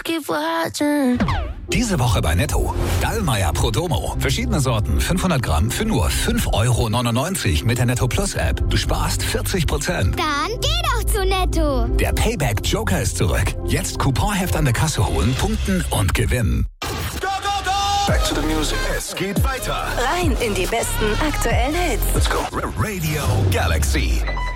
keep watching. Diese Woche bei Netto. Dallmayr Prodomo. Verschiedene Sorten, 500 Gramm für nur 5,99 € mit der Netto Plus App. Du sparst 40%. Dann geh doch zu Netto. Der Payback Joker ist zurück. Jetzt Couponheft an der Kasse holen, punkten und gewinnen. Go, go, go! Back to the music. Es geht weiter. Rein in die besten aktuellen Hits. Let's go. Radio Galaxy.